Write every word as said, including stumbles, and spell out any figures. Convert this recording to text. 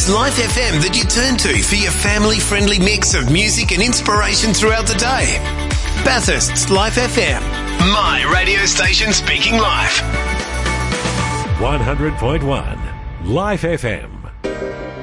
It's Life F M that you turn to for your family-friendly mix of music and inspiration throughout the day. Bathurst's Life F M. My radio station speaking life. one hundred point one Life F M.